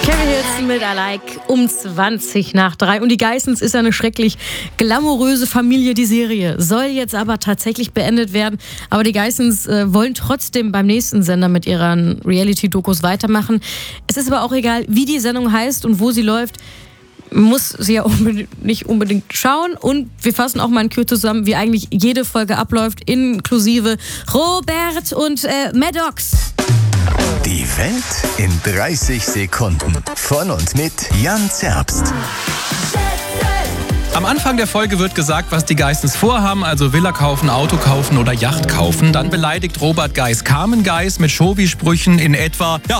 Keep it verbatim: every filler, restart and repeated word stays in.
Kevin Hilton mit I Like um zwanzig nach drei. Und die Geissens ist eine schrecklich glamouröse Familie. Die Serie soll jetzt aber tatsächlich beendet werden. Aber die Geissens äh, wollen trotzdem beim nächsten Sender mit ihren Reality-Dokus weitermachen. Es ist aber auch egal, wie die Sendung heißt und wo sie läuft. Muss sie ja unbedingt, nicht unbedingt schauen. Und wir fassen auch mal in Kürze zusammen, wie eigentlich jede Folge abläuft, inklusive Robert und äh, Maddox. Die Welt in dreißig Sekunden. Von und mit Jan Zerbst. Am Anfang der Folge wird gesagt, was die Geissens vorhaben, also Villa kaufen, Auto kaufen oder Yacht kaufen. Dann beleidigt Robert Geiss Carmen Geiss mit Schovi-Sprüchen in etwa, ja,